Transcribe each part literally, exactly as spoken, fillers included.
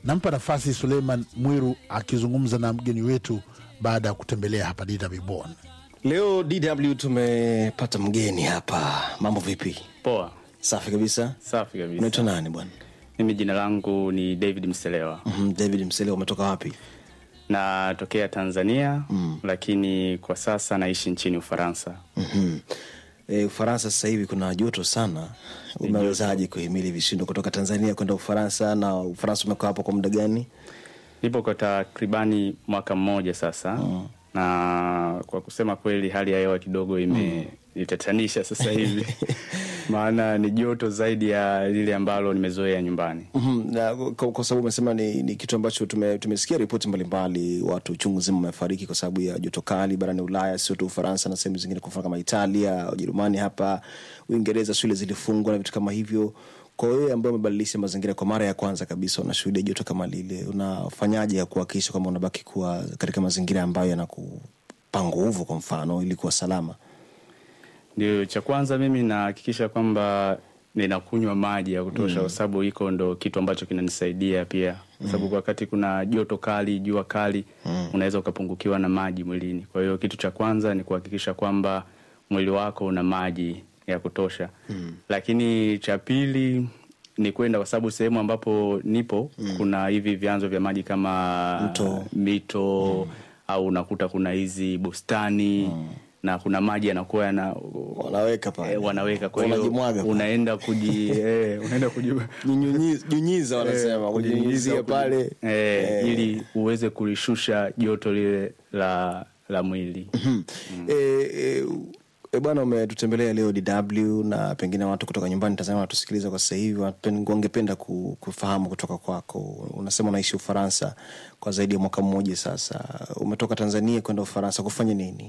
Nampa nafasi Suleiman Mwiru akizungumza na mgeni wetu baada ya kutembelea hapa D W Bonn. Leo D W tumepata mgeni hapa. Mambo vipi? Poa. Safi kabisa. Safi kabisa. Unaitwa nani bwana? Mimi jina langu ni David Mselewa. Mhm, David Mselewa, umetoka wapi? Na tokea Tanzania, mm. lakini kwa sasa naishi nchini Ufaransa. Mhm. E, Ufaransa sasa hivi kuna joto sana. Umewezaje kuhimili vishindo kutoka Tanzania kwenda Ufaransa, na Ufaransa umekaa hapo kwa muda gani? Nipo kwa takribani mwaka mmoja sasa. Mm. Na kwa kusema kweli hali ya hewa kidogo ime mm. itatanisha sasa hivi. Maana ni joto zaidi ya lile ambalo nimezoea nyumbani. Mhm. Na kwa, kwa sababu umesema ni, ni kitu ambacho tume, tumesikia ripoti mbalimbali, watu chungu zima wamefariki kwa sababu ya joto kali barani Ulaya, sio tu Ufaransa na sehemu zingine, kwa mfano kama Italia, Ujerumani, hapa Uingereza shule zilifungwa na vitu kama hivyo. Kwa hiyo ambaye umebadilisha mazingira kwa mara ya kwanza kabisa, unashuhudia joto kama lile, unafanyaje ya kuhakikisha kwamba unabaki kuwa katika mazingira ambayo yanakupa nguvu, kwa mfano ili kuwa salama? Ndio, cha kwanza mimi nahakikisha kwamba ninakunywa maji ya kutosha, mm. kwa sababu iko ndo kitu ambacho kinanisaidia pia. Kwa sababu wakati kuna joto kali, jua kali, mm. unaweza ukapungukiwa na maji mwilini. Kwa hiyo kitu cha kwanza ni kuhakikisha kwamba mwili wako una maji ya kutosha. Mm. Lakini cha pili ni kwenda, kwa sababu sehemu ambapo nipo mm. kuna hivi vyanzo vya maji kama mito, mito mm. au unakuta kuna hizi bustani, mm. na kuna maji yanakuwa yana wanaweka pale, eh, wanaweka. Kwa hiyo unaenda kuji eh unaenda kujinyunyiza, wanasema kujinyunyizia pale eh, eh ili uweze kulishusha joto lile la la mwili. mm. eh, eh E bwana, umetutembelea leo D W, na pengine watu kutoka nyumbani Tanzania wanatusikiliza kwa sasa hivi, wangependa kufahamu kutoka kwako. Unasema unaishi Ufaransa kwa zaidi ya mwaka mmoja sasa. Umetoka Tanzania kwenda Ufaransa kufanya nini?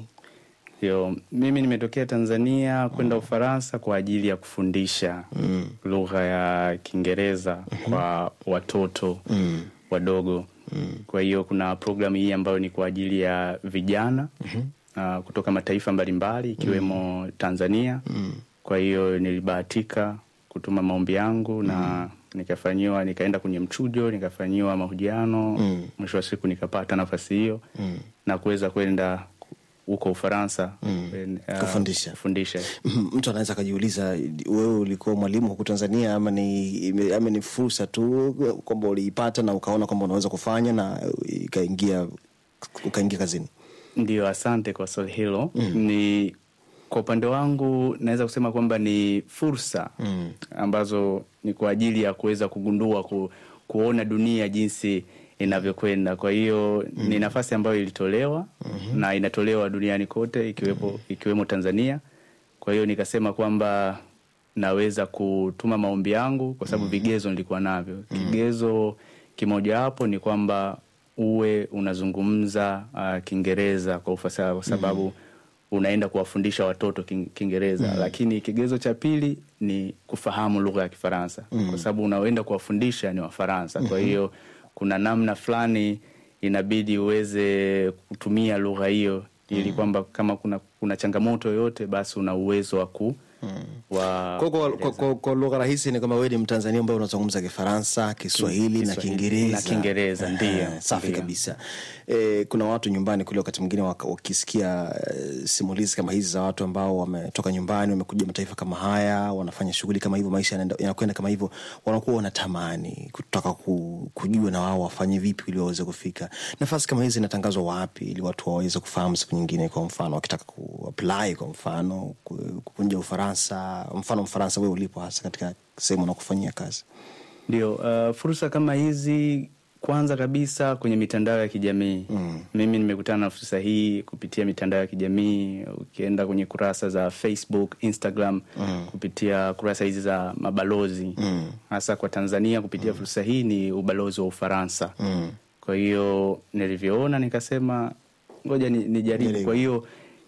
Yo, mimi nimetokea Tanzania kwenda mm. Ufaransa kwa ajili ya kufundisha mm. lugha ya Kiingereza mm-hmm. kwa watoto mm. wadogo. Mm. Kwa hiyo kuna programu hii ambayo ni kwa ajili ya vijana mm-hmm. Uh, kutoka mataifa mbalimbali ikiwemo mm. Tanzania. Mm. Kwa hiyo nilibahatika kutuma maombi yangu mm. na nikafanyiwa, nikaenda kwenye mchujo, nikafanyiwa mahojiano. Mm. Mwisho wa siku nikapata nafasi hiyo mm. na kuweza kwenda huko Ufaransa mm. uh, kufundisha. kufundisha. Mtu anaweza kujiuliza, wewe ulikuwa mwalimu huko Tanzania ama ni ama ni fursa tu kwamba uliipata na ukaona kwamba unaweza kufanya na ikaingia ukaingia kazini? Ndio, asante kwa swali hilo. Mm. Ni kwa upande wangu naweza kusema kwamba ni fursa mm. ambazo ni kwa ajili ya kuweza kugundua ku, kuona dunia jinsi inavyokwenda. Kwa hiyo mm. ni nafasi ambayo ilitolewa mm-hmm. na inatolewa duniani kote ikiwepo mm. ikiwemo Tanzania. Kwa hiyo nikasema kwamba naweza kutuma maombi yangu kwa sababu mm. vigezo nilikuwa navyo. Mm. Kigezo kimoja hapo ni kwamba uwe unazungumza uh, Kiingereza kwa ufasaha, kwa sababu mm. unaenda kuwafundisha watoto Kiingereza. Mm. Lakini kigezo cha pili ni kufahamu lugha ya Kifaransa mm. kwa sababu unaenda kuwafundisha ni Wafaransa. Mm-hmm. Kwa hiyo kuna namna fulani inabidi uweze kutumia lugha hiyo ili mm. kwamba kama kuna kuna changamoto yoyote basi una uwezo wa ku Hmm. Wa kwa kwa, kwa, kwa, kwa lugha rahisi ni kama wewe ni Mtanzania ambaye unazungumza Kifaransa, Kiswahili na Kiingereza. Na Kiingereza ndio. Safi kabisa. Eh, kuna watu nyumbani kule wakati mwingine wakisikia uh, simulizi kama hizi za watu ambao wametoka nyumbani wamekuja mataifa kama haya, wanafanya shughuli kama hivyo, maisha yanakwenda kama hivyo, wanakuwa wanatamani kutaka ku, kujua na wao wafanye vipi ili waweze kufika. Nafasi kama hizi zinatangazwa wapi ili watu waweze kufahamu siku nyingine, kwa mfano wakitaka ku-apply kwa mfano kukunja Ufaransa, mfano Mfaransa wewe ulipo hasa katika sehemu unakofanyia kazi? Ndio, uh, fursa kama hizi kwanza kabisa kwenye mitandao ya kijamii. Mm. Mimi nimekutana na fursa hii kupitia mitandao ya kijamii. Ukienda kwenye kurasa za Facebook, Instagram, mm. kupitia kurasa hizi za mabalozi. Mm. Hasa kwa Tanzania kupitia mm. fursa hii ni ubalozi wa Ufaransa. Mm. Kwa hiyo nilivyoona nikasema ngoja nijaribu. Kwa hiyo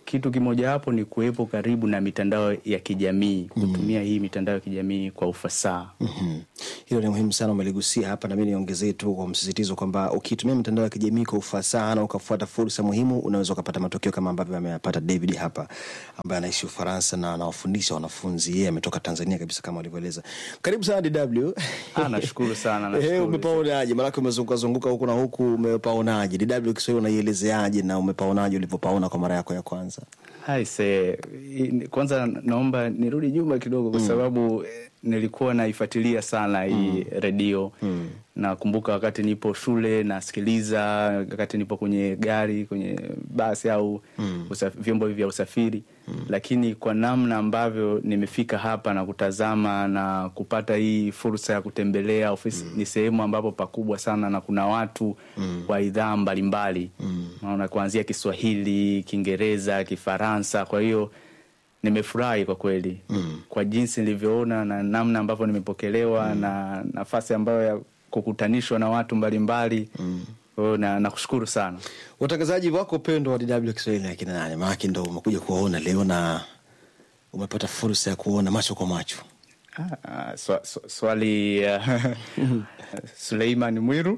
kitu kimoja hapo ni kuwepo karibu na mitandao ya kijamii, kutumia mm. hii mitandao ya kijamii kwa ufasaha. Mm-hmm. Hilo ni muhimu sana umeligusia hapa, na mimi niongezee tu kwa msisitizo kwamba ukitumia mitandao ya kijamii kwa ufasaha na ukafuata fursa muhimu, unaweza kupata matokeo kama ambavyo ameyapata David hapa, ambaye anaishi Ufaransa na anawafundisha wanafunzi. Yeye ametoka Tanzania kabisa kama alivyoeleza. Karibu sana D W. Ah, nashukuru sana, nashukuru. Eh, umepaonaje? Maana umezunguka zunguka huko na huku, umepaonaje? D W Kiswahili unaielezeaje na umepaonaje ulivyopaona kwa mara yako ya kwanza? Hai se, kwanza naomba nirudi nyuma kidogo kwa sababu mm. nilikuwa naifuatilia sana hii mm. redio. Mm. Nakumbuka wakati nipo shule nasikiliza, wakati nipo kwenye gari, kwenye basi au mm. usaf, vyombo vya usafiri. Mm. Lakini kwa namna ambavyo nimefika hapa na kutazama na kupata hii fursa ya kutembelea ofisi, mm. ni sehemu ambapo pakubwa sana na kuna watu mm. wa idhaa mbalimbali. Mm. Naona kuanzia Kiswahili, Kiingereza, Kifaransa. Kwa hiyo nimefurahi kwa kweli. Mm. Kwa jinsi nilivyoona na namna ambavyo nimepokelewa mm. na nafasi ambayo ya kukutanishwa na watu mbalimbali. Mm. Na nakushukuru sana. Watangazaji wako pendwa wa D W Kiswahili na kina nani? Maana ndio umekuja kuona leo na umepata fursa ya kuona macho kwa macho. Ah, swa, swa, swali uh, Suleiman Mwiru.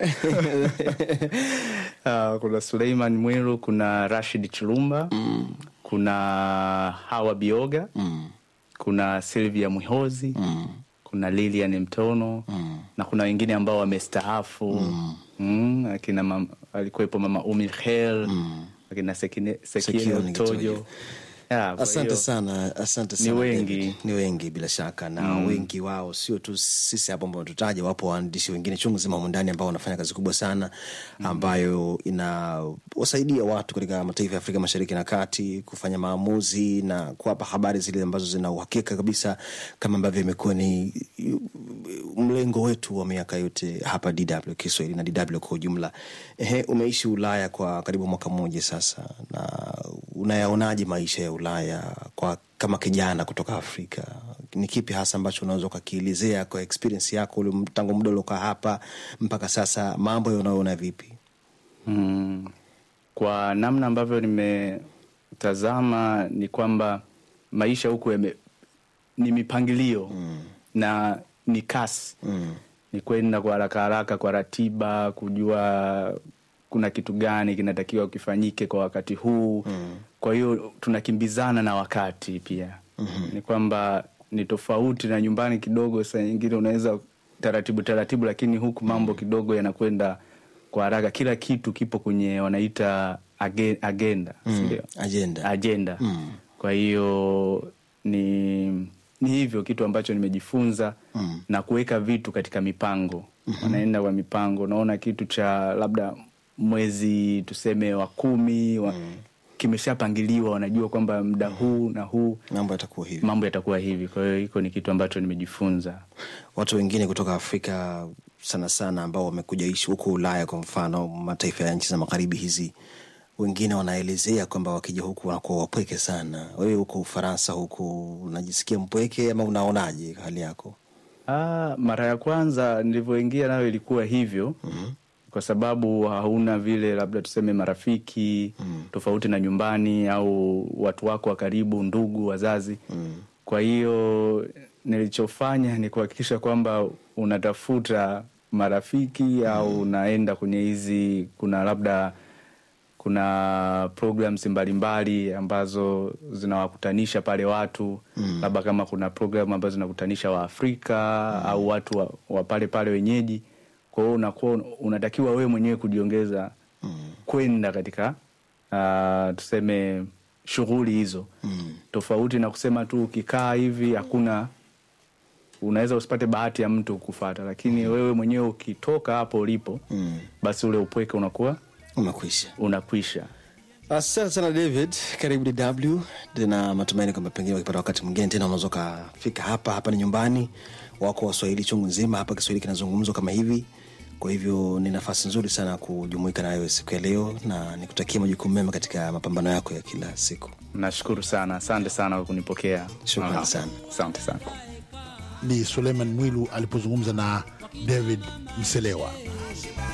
uh, kuna Suleiman Mwiru, kuna Rashid Chilumba, mm. kuna Hawa Bioga, mm. kuna Sylvia Mwihozi, mm. kuna Lilian Mtono, mm. na kuna wengine ambao wamestaafu. Mm. Mm, akina mama, alikuwepo mama Umi Khel, mm. akina Sekine Sekine Tojo. Yeah, asante hiyo, sana, asante sana. Ni wengi, David. Ni wengi bila shaka na mm. wengi wao sio tu sisi hapo ambao tutaje, wapo waandishi wengine chungu zima mundani ambao wanafanya kazi kubwa sana ambayo inawasaidia watu katika mataifa ya Afrika Mashariki na Kati kufanya maamuzi na kuwapa habari zile ambazo zina uhakika kabisa, kama ambavyo imekuwa ni mlengo wetu wa miaka yote hapa D W Kiswahili na D W kwa ujumla. Ehe, umeishi Ulaya kwa karibu mwaka mmoja sasa, na unayaonaje maisha ya Ulaya kwa kama kijana kutoka Afrika? Ni kipi hasa ambacho unaweza kukielezea kwa experience yako ule tangu muda uloka hapa mpaka sasa, mambo unayoona vipi? Mm. Kwa namna ambavyo nimetazama ni kwamba maisha huku yame, ni mipangilio mm. na ni kasi. Mm. Ni kwenda kwa haraka haraka, kwa ratiba, kujua kuna kitu gani kinatakiwa kifanyike kwa wakati huu. Mm. Kwa hiyo tunakimbizana na wakati pia. Mm-hmm. Ni kwamba ni tofauti na nyumbani kidogo, saa nyingine unaweza taratibu taratibu, lakini huku mambo kidogo yanakwenda kwa haraka. Kila kitu kipo kwenye wanaita agenda, mm. ndio? Agenda. Agenda. Mm. Kwa hiyo ni ni hivyo kitu ambacho nimejifunza, mm. na kuweka vitu katika mipango. Mm-hmm. Wanaenda kwa mipango. Naona kitu cha labda mwezi tuseme wa kumi wa, mm. kimeshapangiliwa, wanajua kwamba muda huu na huu mambo yatakuwa hivi. Mambo yatakuwa hivi. Kwa hiyo iko ni kitu ambacho nimejifunza. Watu wengine kutoka Afrika sana sana ambao wamekuja ishi huko Ulaya, kwa mfano mataifa ya nchi za magharibi hizi, wengine wanaelezea kwamba wakija huku wanakuwa wapweke sana. Wewe huko Ufaransa huko unajisikia mpweke ama unaonaje hali yako? Ah, mara ya kwanza nilivyoingia nayo ilikuwa hivyo. Mm-hmm. Kwa sababu hauna vile labda tuseme marafiki, mm. tofauti na nyumbani au watu wako wa karibu, ndugu, wazazi. Mm. Kwa hiyo nilichofanya ni kuhakikisha kwamba unatafuta marafiki, mm. au unaenda kwenye hizi, kuna labda kuna programs mbalimbali ambazo zinawakutanisha pale watu. Mm. Labda kama kuna program ambazo zinakutanisha wa Afrika, mm. au watu wa, wa pale pale wenyeji. Kwa hiyo unakuwa unatakiwa wewe mwenyewe kujiongeza, mm. kwenda katika uh, tuseme shughuli hizo. Mm. Tofauti na kusema tu ukikaa hivi hakuna, unaweza usipate bahati ya mtu kukufuata, lakini mm. wewe mwenyewe ukitoka hapo ulipo, mm. basi ule upweke unakuwa unakwisha. Unakwisha. Asante sana David, karibu D W. Tena matumaini kwamba pengine ukipata wakati mwingine tena unaweza kufika hapa. Hapa ni nyumbani wako Waswahili chungu nzima, hapa Kiswahili kinazungumzwa kama hivi. Kwa hivyo ni nafasi nzuri sana kujumuika na wewe siku ya leo, na nikutakia majukumu mema katika mapambano yako ya kila siku. Nashukuru sana. Asante sana kwa kunipokea. Shukrani sana. Asante sana. Ni Suleiman Mwiru alipozungumza na David Mselewa.